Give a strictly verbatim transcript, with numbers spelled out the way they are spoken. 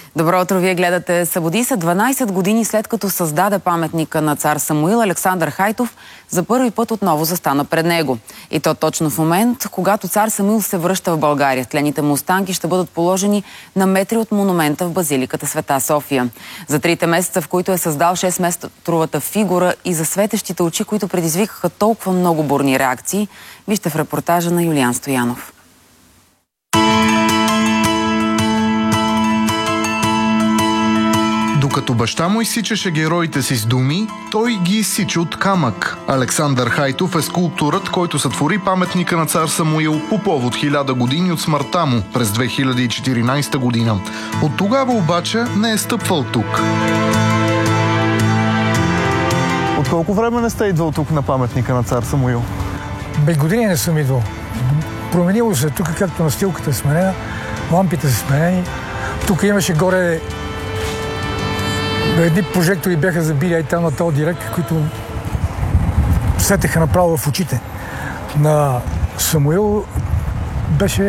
Добро утро, вие гледате Събуди се. дванайсет години след като създаде паметника на цар Самуил, Александър Хайтов за първи път отново застана пред него. И то точно в момент, когато цар Самуил се връща в България. Тлените му останки ще бъдат положени на метри от монумента в базиликата Света София. За трите месеца, в които е създал шестметровата фигура, и за светещите очи, които предизвикаха толкова много бурни реакции, вижте в репортажа на Юлиан Стоянов. Докато баща му изсичаше героите си с думи, той ги изсича от камък. Александър Хайтов е скулпторът, който сътвори паметника на цар Самуил по повод хиляда години от смъртта му през две хиляди и четиринайсета година. От тогава обаче не е стъпвал тук. От колко време не сте идвал тук на паметника на цар Самуил? Без години не съм идвал. Променило се тук, както настилката е сменена, лампите са сменени. Тук имаше горе едни прожектори бяха забили и там на този директ, които светеха направо в очите на Самуил. Беше